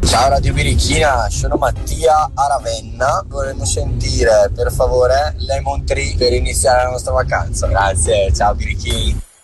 Ciao Radio Birichina, sono Mattia a Ravenna. Vorremmo sentire per favore Lemon Tree per iniziare la nostra vacanza. Grazie, ciao Birichini.